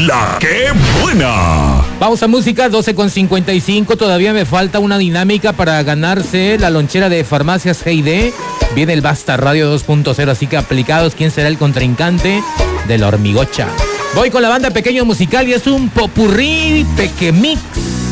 La que buena. Pausa música, 12:55. Todavía me falta una dinámica para ganarse la lonchera de Farmacias G&D. Viene el Basta Radio 2.0, así que aplicados. ¿Quién será el contrincante de la Hormigocha? Voy con la banda Pequeño Musical y es un popurrí pequemix.